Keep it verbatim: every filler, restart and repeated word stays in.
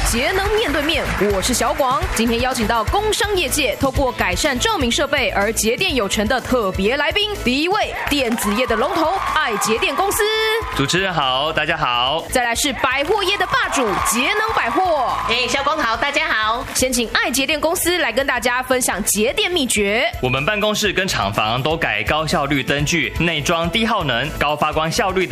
节能面对面，我是小广。今天邀请到工商业界透过改善照明设备而节电有成的特别来宾。第一位，电子业的龙头爱节电公司。 主持人好，大家好。 再来是百货业的霸主节能百货。 哎，小广好，大家好。 先请爱节电公司来跟大家分享节电秘诀。 我们办公室跟厂房都改高效率灯具，内装低耗能、高发光效率的